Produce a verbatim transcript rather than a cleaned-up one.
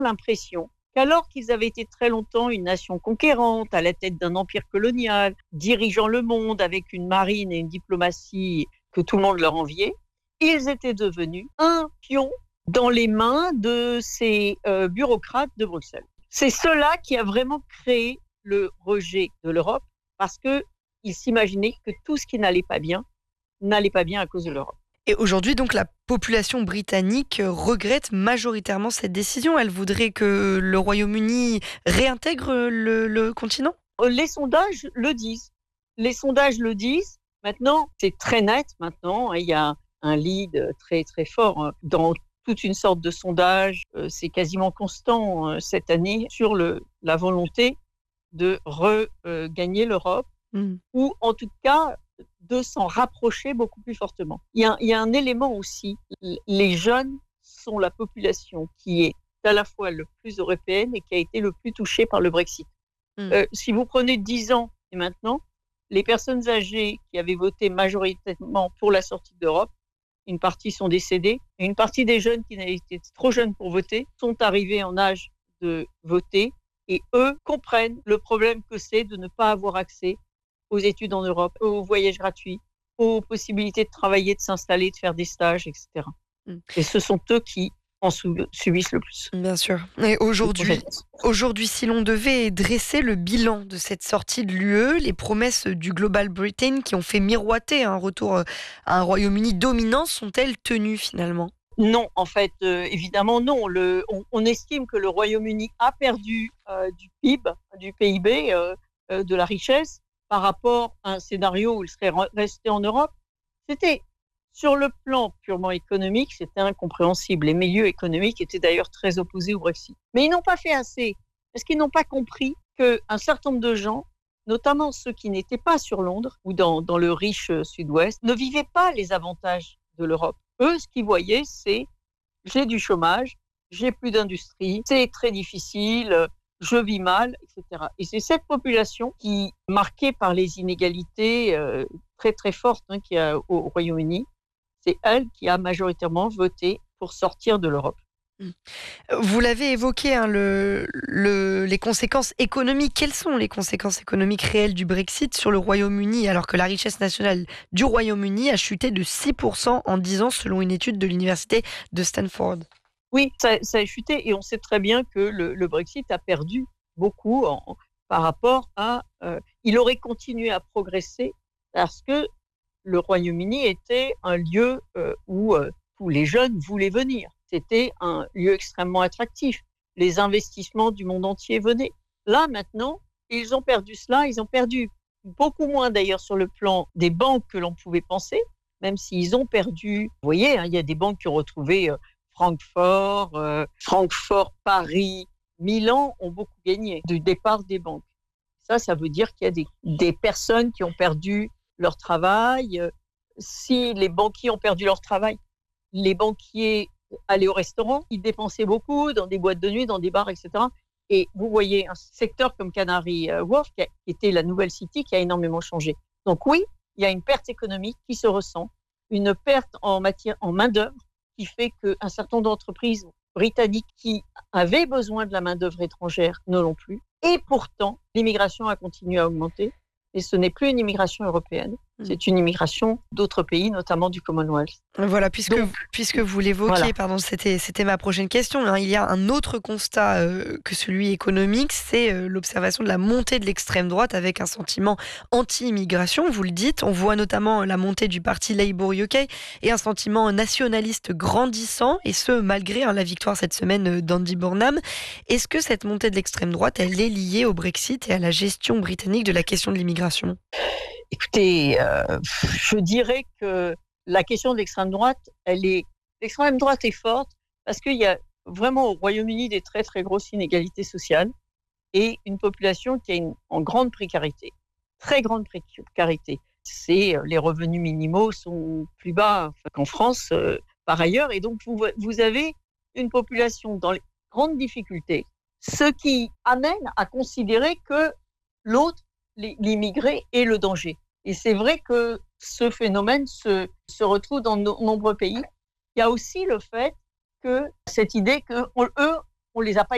l'impression qu'alors qu'ils avaient été très longtemps une nation conquérante, à la tête d'un empire colonial, dirigeant le monde avec une marine et une diplomatie que tout le monde leur enviait, ils étaient devenus un pion dans les mains de ces euh, bureaucrates de Bruxelles. C'est cela qui a vraiment créé le rejet de l'Europe, parce qu'ils s'imaginaient que tout ce qui n'allait pas bien, n'allait pas bien à cause de l'Europe. Et aujourd'hui, donc, la population britannique regrette majoritairement cette décision. Elle voudrait que le Royaume-Uni réintègre le, le continent. Les sondages le disent. Les sondages le disent. Maintenant, c'est très net maintenant. Il y a un lead très, très fort dans toute une sorte de sondage. C'est quasiment constant cette année sur le, la volonté de regagner l'Europe, mmh. ou en tout cas de s'en rapprocher beaucoup plus fortement. Il y a, il y a un élément aussi, les jeunes sont la population qui est à la fois le plus européenne et qui a été le plus touchée par le Brexit. Mmh. Euh, si vous prenez dix ans et maintenant, les personnes âgées qui avaient voté majoritairement pour la sortie d'Europe, une partie sont décédées, et une partie des jeunes qui n'avaient été trop jeunes pour voter sont arrivés en âge de voter, et eux comprennent le problème que c'est de ne pas avoir accès aux études en Europe, aux voyages gratuits, aux possibilités de travailler, de s'installer, de faire des stages, et cetera. Mm. Et ce sont eux qui en subissent le plus. Bien sûr. Et aujourd'hui, aujourd'hui, si l'on devait dresser le bilan de cette sortie de l'U E, les promesses du Global Britain qui ont fait miroiter un retour à un Royaume-Uni dominant sont-elles tenues finalement ? Non, en fait, euh, évidemment non. Le, on, on estime que le Royaume-Uni a perdu euh, du P I B, du P I B, euh, euh, de la richesse, par rapport à un scénario où il serait resté en Europe. C'était, sur le plan purement économique, c'était incompréhensible. Les milieux économiques étaient d'ailleurs très opposés au Brexit. Mais ils n'ont pas fait assez, parce qu'ils n'ont pas compris qu'un certain nombre de gens, notamment ceux qui n'étaient pas sur Londres ou dans, dans le riche sud-ouest, ne vivaient pas les avantages de l'Europe. Eux, ce qu'ils voyaient, c'est « j'ai du chômage, j'ai plus d'industrie, c'est très difficile », je vis mal, et cetera. Et c'est cette population qui, marquée par les inégalités euh, très très fortes hein, qu'il y a au Royaume-Uni, c'est elle qui a majoritairement voté pour sortir de l'Europe. Vous l'avez évoqué, hein, le, le, les conséquences économiques. Quelles sont les conséquences économiques réelles du Brexit sur le Royaume-Uni, alors que la richesse nationale du Royaume-Uni a chuté de six pour cent en dix ans, selon une étude de l'université de Stanford ? Oui, ça, ça a chuté et on sait très bien que le, le Brexit a perdu beaucoup en, par rapport à... Euh, il aurait continué à progresser parce que le Royaume-Uni était un lieu euh, où euh, tous les jeunes voulaient venir. C'était un lieu extrêmement attractif. Les investissements du monde entier venaient. Là, maintenant, ils ont perdu cela. Ils ont perdu beaucoup moins d'ailleurs sur le plan des banques que l'on pouvait penser, même s'ils ont perdu... Vous voyez, hein, il y a des banques qui ont retrouvé... Euh, Francfort, euh, Francfort, Paris, Milan ont beaucoup gagné du départ des banques. Ça, ça veut dire qu'il y a des, des personnes qui ont perdu leur travail. Si les banquiers ont perdu leur travail, les banquiers allaient au restaurant, ils dépensaient beaucoup dans des boîtes de nuit, dans des bars, et cetera. Et vous voyez un secteur comme Canary Wharf, qui, a, qui était la nouvelle City, qui a énormément changé. Donc oui, il y a une perte économique qui se ressent, une perte en matière, en main-d'œuvre, qui fait qu'un certain nombre d'entreprises britanniques qui avaient besoin de la main-d'œuvre étrangère ne l'ont plus. Et pourtant, l'immigration a continué à augmenter. Et ce n'est plus une immigration européenne, c'est une immigration d'autres pays, notamment du Commonwealth. Voilà, puisque, Donc, puisque vous l'évoquiez, voilà. pardon, c'était, c'était ma prochaine question. Hein, il y a un autre constat euh, que celui économique, c'est euh, l'observation de la montée de l'extrême droite avec un sentiment anti-immigration, vous le dites. On voit notamment la montée du parti Labour U K et un sentiment nationaliste grandissant, et ce, malgré hein, la victoire cette semaine d'Andy Burnham. Est-ce que cette montée de l'extrême droite, elle est liée au Brexit et à la gestion britannique de la question de l'immigration ? Écoutez, euh, je dirais que la question de l'extrême droite, elle est, l'extrême droite est forte parce qu'il y a vraiment au Royaume-Uni des très très grosses inégalités sociales et une population qui est une, en grande précarité, très grande précarité. C'est, les revenus minimaux sont plus bas qu'en France euh, par ailleurs, et donc vous, vous avez une population dans les grandes difficultés, ce qui amène à considérer que l'autre, l'immigré est le danger. Et c'est vrai que ce phénomène se, se retrouve dans de no- nombreux pays. Il y a aussi le fait que cette idée qu'eux, on les a pas